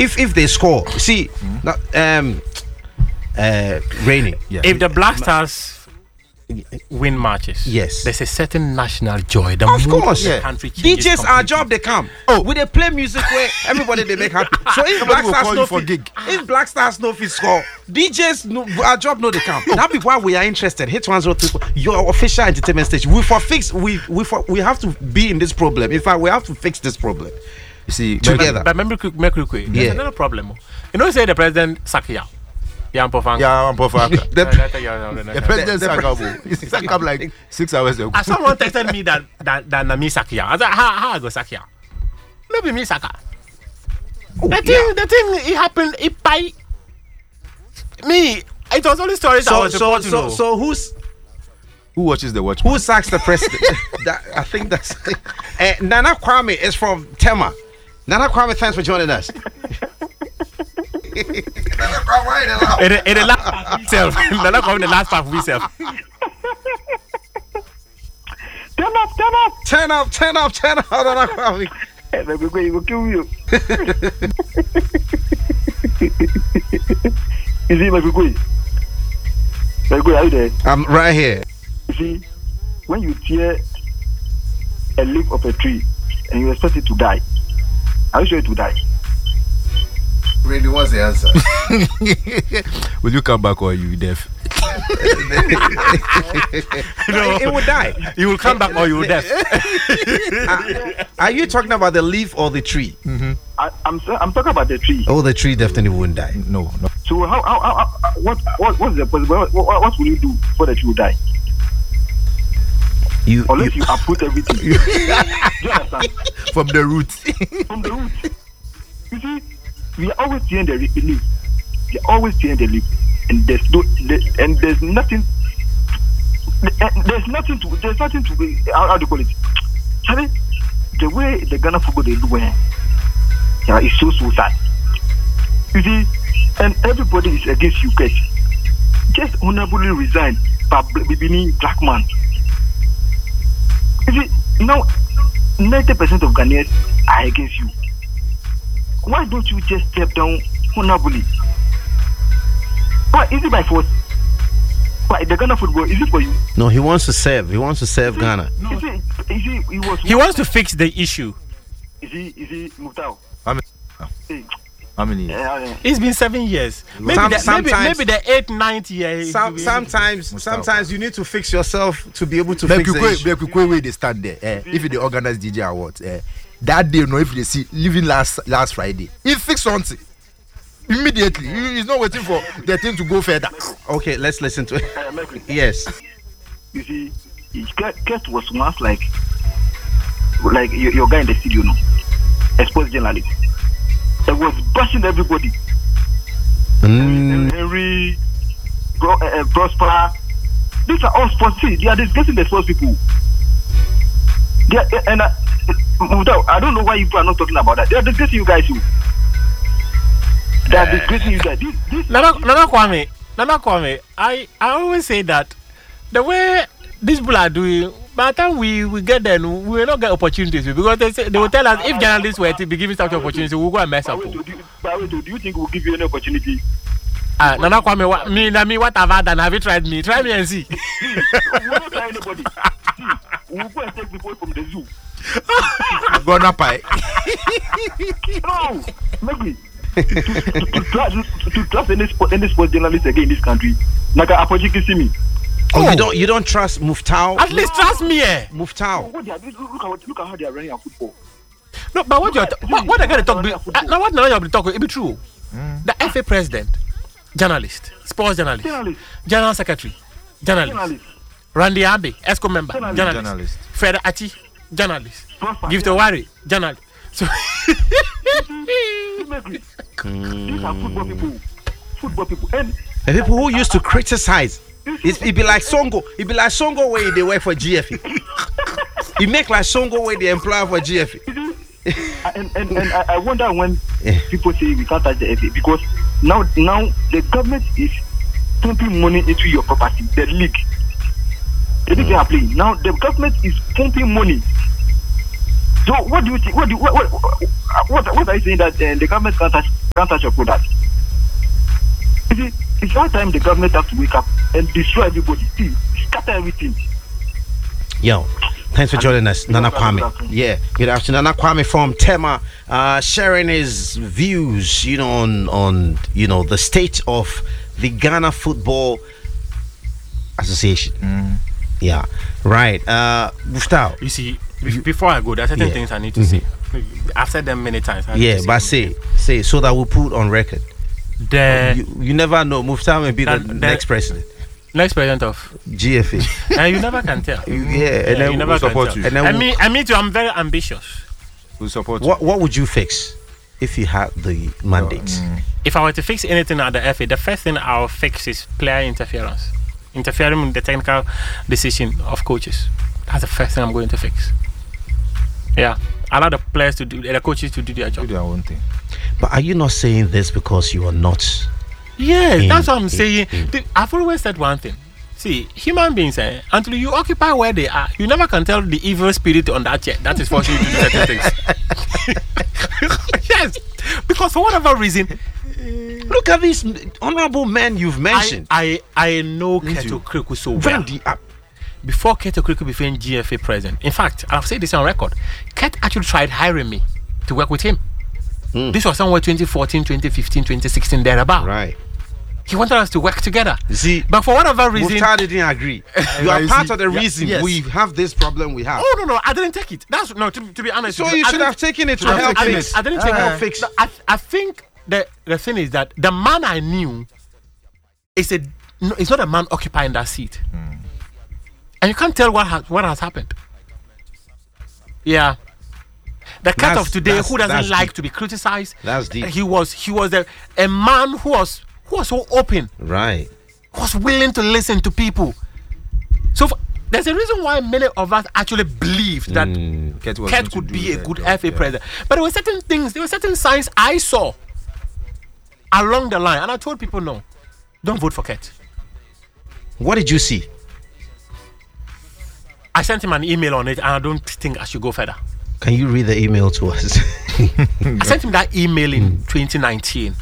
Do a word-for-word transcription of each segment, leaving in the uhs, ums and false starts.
if if they score, see, mm-hmm. not, um, uh, Rainy. Yeah. If the Black Stars win matches, yes, there's a certain national joy. The of course, the yeah. country D Js, our job, they come. Oh, we they play music where everybody they make happy. So if Black Stars know for gig, if Black Stars know if score, D Js know, our job know they come. That be why we are interested. Hit one zero two, your official entertainment station. We for fix. We we for we have to be in this problem. In fact, we have to fix this problem. You see, together. But remember, quick, quick, quick. There's yeah. another problem. You know, say the president Sakia. Yeah, I'm Pofanga. Yeah, I'm Pofanga. the, the president Sakabo. He sacked up like six hours ago. As someone texted me that that that Nami Sakia. I was like, how how I go Sakia? Maybe me Saka. Oh, the thing, yeah. the thing, it happened. It by me. It was only stories so, I was so, so, so, so who's who watches the watch? Who sacks the president? that, I think that's uh, Nana Kwame is from Tema. Nana Kwame, thanks for joining us. In the, in the last part of himself, Nana Kwame, the last part of himself. Turn up, turn up, turn up, turn up, turn up, Nana Kwame. Hey, baby, we will kill you. Is it my good? My good, are you there? I'm right here. You see, when you tear a leaf of a tree and you expect it to die, are you sure it will die? Really, what's the answer? Will you come back or are you deaf? No, it will die. You will come back or you will deaf. uh, are you talking about the leaf or the tree? Mm-hmm. I, I'm I'm talking about the tree. Oh, the tree definitely won't die. No, no. So how how, how, how what what what's the possible? What, what, what will you do for the tree will die? You unless you, you uproot everything. Do you understand? From the root. From the root. You see. We are always seeing the leaf. We are always seeing the leaf, and there's no, and there's nothing. There's nothing to. There's nothing to. How, how do you call it? Sorry, the way the Ghana football they do, yeah, it's so so sad. You see, and everybody is against you, guys. Just honorably resign, by being black man. You see, now ninety percent of Ghanaians are against you. Why don't you just step down honorably? Why is it by force? Why the Ghana football is it for you? No, he wants to serve. He wants to serve is Ghana. No. Is it, is it, he, was he wants to fix the issue. Is he? Is he Muftau? How many? Hey. How many years? Yeah, yeah. It's been seven years. Maybe, Some, the, maybe, maybe the eighth, ninth year. Some, sometimes, Mustafa. sometimes you need to fix yourself to be able to but fix the issue. But where they stand there? Eh, if they organize D J Awards, eh, that day, no, if they see leaving last last Friday, he fix something immediately. He, he's not waiting for the thing to go further. Okay, let's listen to it. Yes. You see, Kurt was once like, like your, your guy in the studio, no, a sports journalist. It was bashing everybody. Mm. Henry, Pro, uh, Prosper. These are all sports. See, they are discussing the sports people. They are, and uh, I don't know why you are not talking about that. They are discussing you guys too. They are discussing you guys. This, this, Nana, Nana Kwame, Nana Kwame. I, I always say that the way these people are doing, by the time we, we get there, we will not get opportunities because they say, they will tell us if journalists were to be given such opportunity, we'll go and mess up. By the way, do you think we'll give you any opportunity? Ah, uh, Nana Kwame, what, me, me, what have I done? Have you tried me? Try me and see. We will not try anybody. See, we'll go and take people from the zoo. Gonna pie. No, maybe. to, to, to, trust, to, to trust any sport, any sports journalist again in this country, Naka Apojiki see me. Oh, oh, you don't, you don't trust Muftau? At least no. Trust me, eh? Muftau. Look, look, look, look at how they are running our football. No, but what you what, what I gotta talk about? Uh, now what now you have to talk? It be true. Mm. The F A president, journalist, sports journalist, journalist. general secretary, journalist, journalist. Randy Abbey, ESCO member, journalist, journalist. journalist. Fred Achi, journalist, Gift Owari, journalist. So these are football people, football people, and the people who used to criticize. It's, it be like Songo. It be like Songo where they work for G F E. It make like Songo where they employ for G F E. and and, and I, I wonder when people say we can't touch the F A because now now the government is pumping money into your property, the league. The league mm. are playing. Now the government is pumping money. So what do you think? What do you, what, what what what are you saying that uh, the government can't touch can't touch your product. You see, it's that time the government has to wake up and destroy everybody. See, scatter everything. Yo, thanks for joining us, Nana Kwame. Yeah, good afternoon, Nana Kwame from Tema, uh, sharing his views, you know, on on you know the state of the Ghana Football Association. Mm. Yeah, right. Uh, Gustavo. You see, before I go, there are certain Yeah. things I need to mm-hmm. say. I've said them many times. I Yeah, but say say so that we put on record. The You, you never know. Muftau may be the, That- that- next president. next president of, G F A. and you never can tell. You- yeah, Yeah, and then you we'll never can support tell. you. And then I we'll- mean, I mean, too, I'm very ambitious. We support What what would you fix if you had the mandate? Mm. If I were to fix anything at the F A, the first thing I'll fix is player interference, interfering in the technical decision of coaches. That's the first thing I'm going to fix. Yeah, allow the players to do, the coaches to do their Do job. their own thing. But are you not saying this because you are not? Yes, In- that's what I'm in- saying. in- The- I've always said one thing. See, human beings, eh, until you occupy where they are, you never can tell the evil spirit on that chair that is forcing you to do certain things. Yes, because for whatever reason, Look at these honorable men you've I mentioned. I, I know Me Keto too. Kriku so When well. the- uh, Before Keto Kriku became G F A president, in fact, I've said this on record, Ket actually tried hiring me to work with him. Mm. This was somewhere twenty fourteen, twenty fifteen, twenty sixteen, thereabout. right. He wanted us to work together. You see, But for whatever reason, Muftau didn't agree. You are you part see- of the yeah, reason yes. we have this problem we have. oh no no, I didn't take it. That's no. To, to be honest, So with you I should didn't- have taken it to I, help I, didn't- fix. I didn't take Ah. help fix. No, I, I think the the thing is that the man I knew is a no, it's not a man occupying that seat, and you can't tell what has what has happened. Yeah, the cat That's- of today that's- who doesn't that's like deep. to be criticized. That's deep. He was he was a, a man who was who was so open, Right. was willing to listen to people. So f there's a reason why many of us actually believed that Ket was Ket going to could do be a the good job, F A yeah. president. But there were certain things, there were certain signs I saw along the line, and I told people, no, don't vote for Ket. What did you see? I sent him an email on it, and I don't think I should go further. Can you read the email to us? I sent him that email in twenty nineteen.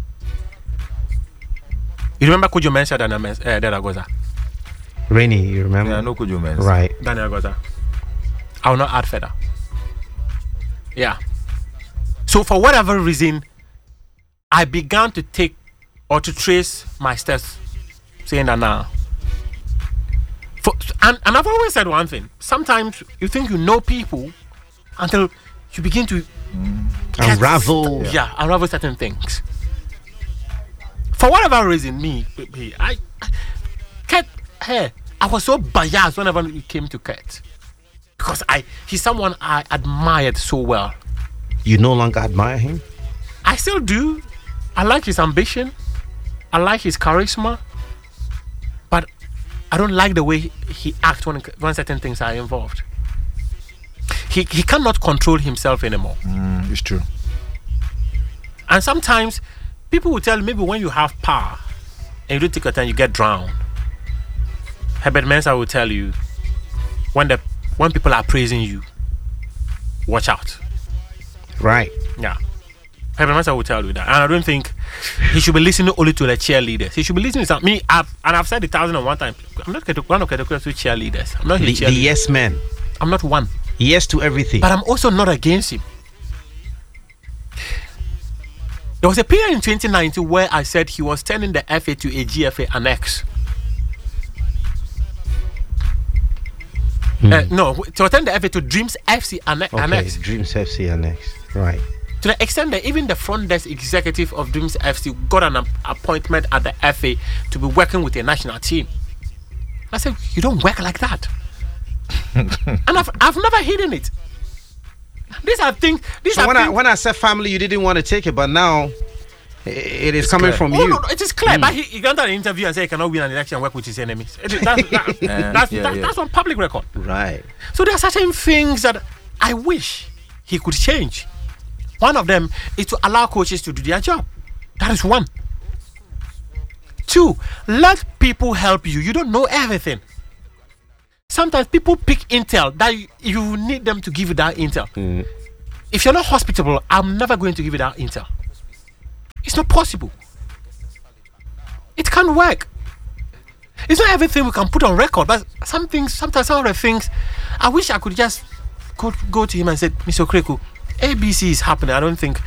You remember Kujo mentioned Daniel Mens- uh, Daniel Goza? Rainy, you remember? Yeah, no Kojo man. Right. Daniel Goza. I will not add further. Yeah. So for whatever reason, I began to take or to trace my steps, saying that now. For, and, and I've always said one thing. Sometimes you think you know people until you begin to get- Unravel. Yeah, unravel certain things. For whatever reason, me, me I, I Ket, hey, I was so biased whenever it came to Ket. Because I he's someone I admired so well. You no longer admire him? I still do. I like his ambition. I like his charisma. But I don't like the way he, he acts when, when certain things are involved. He, he cannot control himself anymore. Mm, it's true. And sometimes people will tell you maybe when you have power and you don't take your time, you get drowned. Herbert Mensah will tell you when the when people are praising you, watch out. Right. Yeah. Herbert Mensah will tell you that. And I don't think he should be listening only to the cheerleaders. He should be listening to some, me, I've, and I've said it thousand and one times. I'm not Keto- one of Keto Kriku cheerleaders. I'm not The, his the cheerleader. yes man. I'm not one. Yes to everything. But I'm also not against him. There was a period in twenty nineteen where I said he was turning the F A to a G F A annex. Uh, no, to turn the F A to Dreams F C anne- okay. annex. Dreams F C annex. Right. To the extent that even the front desk executive of Dreams F C got an ap- appointment at the F A to be working with a national team. I said, you don't work like that. And I've, I've never hidden it. These are things. These So are when I things, when I said family, you didn't want to take it, but now i- it is coming clear. from oh, you. no, no, it is clear. But he, he got an interview and said he cannot win an election and work with his enemies. It is- That's, that, that's, yeah, that- yeah. that's on public record. Right. So there are certain things that I wish he could change. One of them is to allow coaches to do their job. That is one. Two, let people help you. You don't know everything. Sometimes people pick intel that you, you need them to give you that intel. If you're not hospitable, I'm never going to give you that intel. It's not possible. It can't work. It's not everything we can put on record, but some things, sometimes some of the things, I wish I could just go, go to him and say, Mister Kreku, A B C is happening. I don't think